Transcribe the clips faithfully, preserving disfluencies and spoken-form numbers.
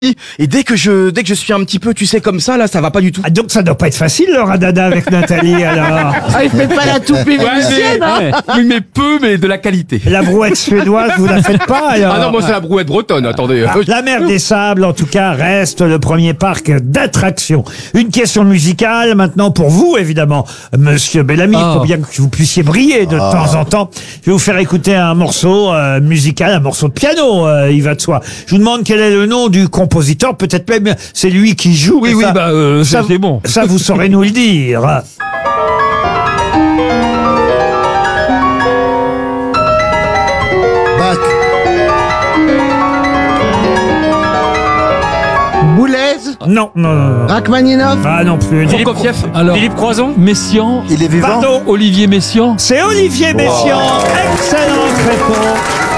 Et dès que je dès que je suis un petit peu, tu sais, comme ça, là, ça va pas du tout. Ah, donc ça doit pas être facile, Laura Dada avec Nathalie, alors. Ah, il fait pas la toupie vénitienne, hein. Ouais, oui, mais peu, mais de la qualité. La brouette suédoise, vous la faites pas, alors. Ah non, moi c'est la brouette bretonne, attendez. Ah, la mer des Sables, en tout cas, reste le premier parc d'attractions. Une question musicale, maintenant, pour vous, évidemment, Monsieur Bellamy. Il Oh. faut bien que vous puissiez briller de temps en temps. Je vais vous faire écouter un morceau euh, musical, un morceau de piano, euh, il va de soi. Je vous demande quel est le nom du compositeur, peut-être même c'est lui qui joue. Oui, mais oui, ça, bah, euh, ça, c'est bon. Ça, vous saurez nous le dire. Bach. Boulez. Non, non, non, non. Rachmaninov. Ah non plus. Prokofiev, alors. Philippe Croison, Messiaen, Il est vivant. Pardon. Olivier Messiaen. C'est Olivier Messiaen. Excellente réponse.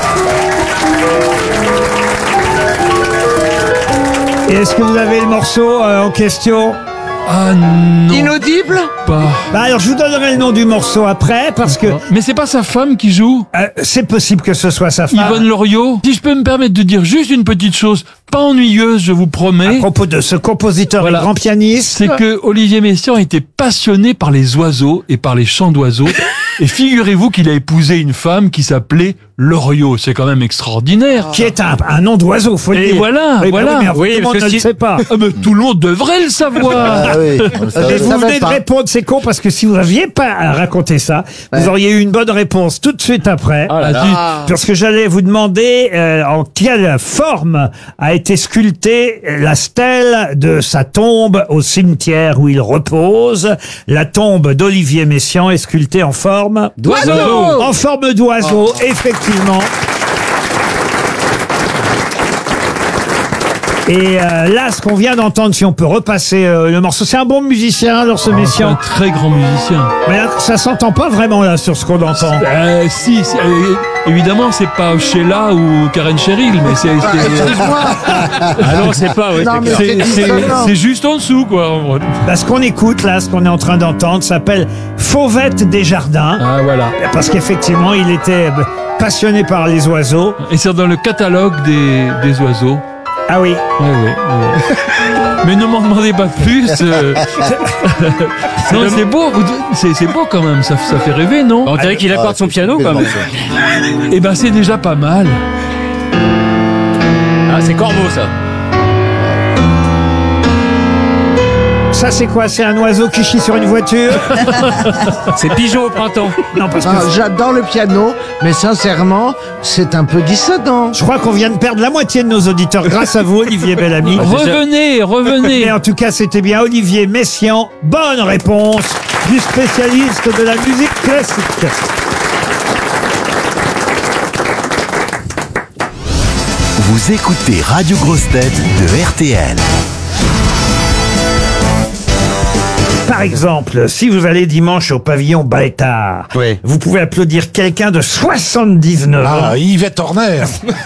Et est-ce que vous avez le morceau euh, en question? Ah non, Inaudible. pas. Bah alors je vous donnerai le nom du morceau après parce que Mais c'est pas sa femme qui joue, euh, c'est possible que ce soit sa femme. Yvonne Loriot. Si je peux me permettre de dire juste une petite chose, pas ennuyeuse, je vous À promets, propos de ce compositeur Voilà. et grand pianiste. c'est que Olivier Messiaen était passionné par les oiseaux et par les chants d'oiseaux. Et figurez-vous qu'il a épousé une femme qui s'appelait Loriot. C'est quand même extraordinaire. Qui est un, un nom d'oiseau, faut le Et dire. voilà, Oui, bah voilà. oui, mais Oui, tout le parce monde que ne si- le sait pas. Ah, mais tout le monde devrait le savoir. Ah oui. Et vous venez de répondre, c'est con parce que si vous n'aviez pas raconté ça, vous auriez eu une bonne réponse tout de suite après. Ah, zut. Parce que j'allais vous demander euh, en quelle forme a été sculptée la stèle de sa tombe au cimetière où il repose. La tombe d'Olivier Messiaen est sculptée en forme D'oiseau. En forme d'oiseau, effectivement. Et euh, là, ce qu'on vient d'entendre, si on peut repasser euh, le morceau, c'est un bon musicien, alors ce C'est un Messiaen. très grand musicien. Mais là, ça s'entend pas vraiment là sur ce qu'on entend. Euh, si, c'est- euh, évidemment, c'est pas Sheila ou Karen Cheryl, mais c'est. c'est- Ah non, c'est pas, ouais, Non, mais c'est- c'est c'est- dissonant. c'est juste en dessous, quoi. Bah, ce qu'on écoute là, ce qu'on est en train d'entendre, s'appelle Fauvette des Jardins, Ah, voilà. parce qu'effectivement, il était euh, passionné par les oiseaux. Et c'est dans le catalogue des, des oiseaux. Ah oui. Ouais, ouais, ouais. Mais ne m'en demandez pas plus. euh. Non, c'est beau, vous dites- c'est c'est beau quand même, ça, ça fait rêver, non? On dirait qu'il accorde son piano quand même. Eh ben, c'est déjà pas mal. Ah, c'est Corbeau ça. Ça, c'est quoi? C'est un oiseau qui chie sur une voiture? C'est Pigeon au printemps. Non, parce que Ah, j'adore le piano, mais sincèrement, c'est un peu dissonant. je crois qu'on vient de perdre la moitié de nos auditeurs grâce à vous, Olivier Bellamy. Revenez, revenez. Mais en tout cas, c'était bien Olivier Messiaen. Bonne réponse du spécialiste de la musique classique. Vous écoutez Radio Grosse Tête de R T L. Par exemple, si vous allez dimanche au pavillon Baltard, Oui. vous pouvez applaudir quelqu'un de soixante-dix-neuf ans. Ah, Yvette Horner.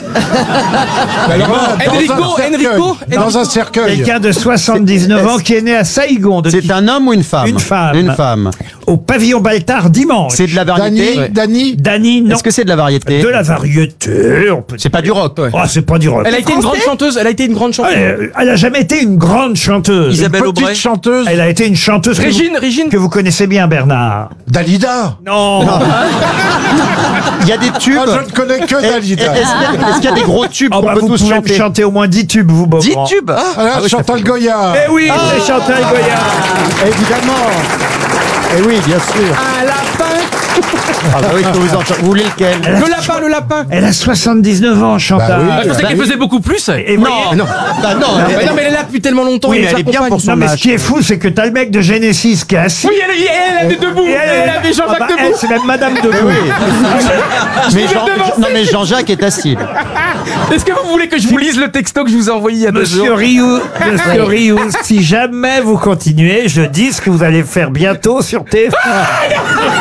Enrico, Enrico, Dans un cercueil. Quelqu'un de soixante-dix-neuf ans qui est né à Saïgon. De C'est un homme ou une femme? Une femme. Une femme. Au pavillon Baltard dimanche. C'est de la variété? Dany, Dany. Dany, non. Est-ce que c'est de la variété? De la variété, on peut C'est pas du rock. Oh, c'est pas du rock. Elle a été une grande chanteuse. Elle a été une grande chanteuse. Elle, elle a jamais été une grande chanteuse. Isabelle Petite Aubray. chanteuse. Elle a été une chanteuse que Régine, vous, Régine. que vous connaissez bien, Bernard. Dalida. Non. Il y a des tubes. Ah, je ne connais que Est-ce Dalida. qu'il y a- est-ce qu'il y a des gros tubes Oh, qu'on bah, peut vous tous pouvez me chanter? chanter au moins dix tubes, vous, Beaugrand. dix tubes? Ah, Ah, là, Chantal Goya. Eh oui, c'est Chantal Goya. évidemment. Eh oui, bien sûr. Un lapin. Ah bah oui, je peux vous entendre. Vous voulez lequel? Le lapin, le lapin. Elle a soixante-dix-neuf ans, Chantal. Bah oui. Je pensais qu'elle faisait beaucoup plus. Et vous voyez- Non, bah non. Ouais, non, mais elle est là depuis tellement longtemps. Oui, il mais nous elle est bien accompagne. pour son Non, mais ce âge. qui est fou, c'est que t'as le mec de Genesis qui est assis. Oui, elle, est- elle, elle est debout. Et Elle, avait Jean-Jacques Ah bah, elle, debout. c'est même Madame Debout. Mais Jean- non, mais Jean-Jacques est assis. Est-ce que vous voulez que je vous lise le texto que je vous ai envoyé il y a deux Monsieur jours? Rioux, Monsieur Rioux, si jamais vous continuez, je dis ce que vous allez faire bientôt sur T F un.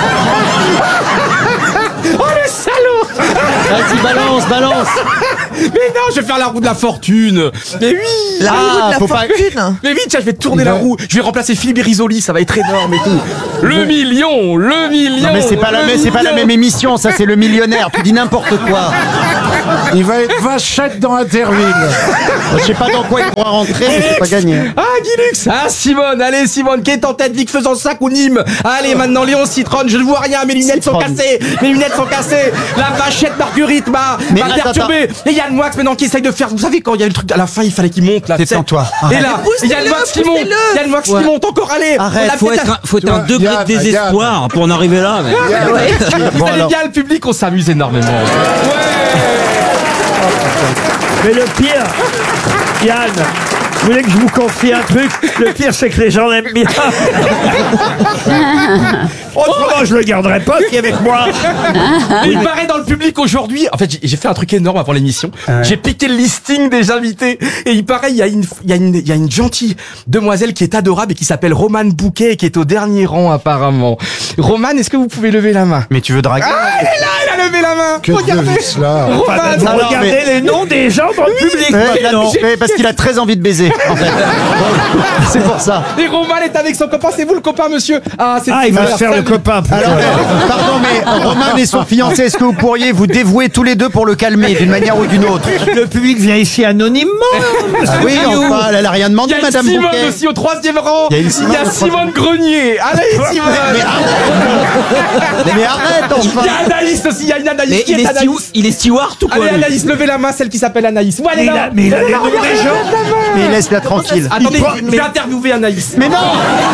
Oh le salaud! Vas-y, balance, balance. Mais non, je vais faire la roue de la fortune. Mais oui. La roue de la faut pas- Mais vite, tiens, je vais tourner la roue. Je vais remplacer Philippe Risoli, ça va être énorme et tout. Le million, le million. Non mais c'est pas la le même, c'est pas la million. même émission, ça c'est le millionnaire. Tu dis n'importe quoi. Il va être vachette dans Interville. Je sais pas dans quoi il pourra rentrer, mais c'est pas gagné. Ah, Guilux. Ah, Simone. Allez, Simone, qui est en tête? Vic Fezensac ou Nîmes? Allez, maintenant, Léon Citron. Je ne vois rien. Mes lunettes sont Citron. cassées. Mes lunettes sont cassées. La vachette Marguerite m'a Mais m'a attends, perturbé. Et Yann Moix, maintenant, qui essaye de faire. Vous savez, quand il y a le truc à la fin, il fallait qu'il monte, là. Détends-toi. Et là, et Yann Moix qui monte. Yann Moix qui monte encore. Allez. Arrête, On a Faut fait être, la- un, faut être un vois, degré Yann, de désespoir pour en arriver là. Mais... Vous Bon, allez alors. bien, le public, on s'amuse énormément. Mais le pire, Yann, vous voulez que je vous confie un truc? Le pire, c'est que les gens l'aiment bien. Autrement, je le garderai pas qui est avec moi. Et il paraît dans le public aujourd'hui. En fait, j'ai- j'ai fait un truc énorme avant l'émission. J'ai piqué le listing des invités. Et il paraît, il y a une, il y a une, il y a une gentille demoiselle qui est adorable et qui s'appelle Romane Bouquet et qui est au dernier rang apparemment. Romane, est-ce que vous pouvez lever la main? Mais tu veux draguer? Ah, elle est là, elle a levé la main. Que de Regardez. vis là. Romane. Vous Alors, regardez mais- les noms des gens dans le public Ouais, il a- maintenant. mais parce qu'il a très envie de baiser, en fait. C'est pour ça. Et Romane est avec son copain. C'est vous le copain, monsieur? Ah, c'est Ah, il va super. se faire le Salut. copain. pour Alors, toi. euh, pardon, mais Roman et son fiancé, est-ce que vous pourriez vous dévouer tous les deux pour le calmer d'une manière ou d'une autre? Le public vient ici anonymement. Ah oui, enfin, elle a rien Il demandé, y a une Madame Simone Bouquet. aussi au troisième rang. Il y a une Simone Il y a au troisième- Simone Grenier. Allez, Simone. Mais arrête, Il enfin. y a Anaïs aussi. Il y a une Anaïs. Mais Qui il est est, Anaïs? stew- il est steward ou quoi Allez lui Anaïs, levez la main, celle qui s'appelle Anaïs. Ouais, elle est Mais il là. a, mais il a les noms des gens. Mais laisse-la tranquille. Attendez, Il je vais interviewer Anaïs. Mais non!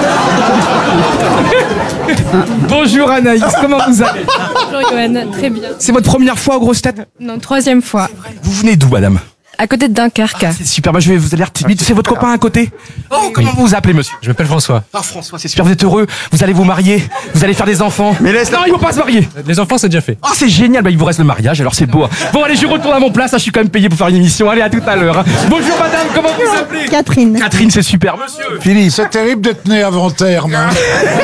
Bonjour Anaïs, comment vous allez? Bonjour Johan, très bien. C'est votre première fois aux grosses têtes? Non, troisième fois. Vous venez d'où, madame? À côté de Dunkerque. C'est super, bah, je vais vous aller timide. C'est votre copain à côté? Oh, comment vous vous appelez, monsieur? Je m'appelle François. Ah, François, c'est super, vous êtes heureux. Vous allez vous marier. Vous allez faire des enfants. Mais laisse-la. Non, ils vont pas se marier. Les enfants, c'est déjà fait. Oh, c'est génial, bah, il vous reste le mariage, alors c'est beau. Bon, allez, je retourne à mon place, là, je suis quand même payé pour faire une émission. Allez, à tout à l'heure. Bonjour, madame, comment vous vous appelez? Catherine. Catherine, c'est super, monsieur. Philippe, c'est terrible d'être né avant terme. hein.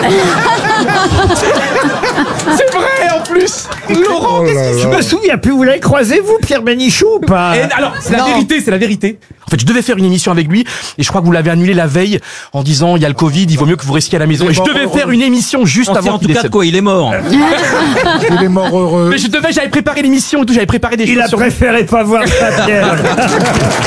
C'est vrai, en plus. Laurent, qu'est-ce qui se Je me souviens plus, vous l'avez croisé, vous, Pierre Bénichou, ou pas? Et alors, c'est la vérité, c'est la vérité. En fait, je devais faire une émission avec lui et je crois que vous l'avez annulé la veille en disant il y a le Covid, il vaut mieux que vous restiez à la maison. Et je devais faire une émission juste On sait avant en qu'il tout cas de décède. quoi il est mort. Il est mort heureux. Mais je devais, j'avais préparé l'émission et tout, j'avais préparé des Il choses a sur préféré pas voir ça, Pierre.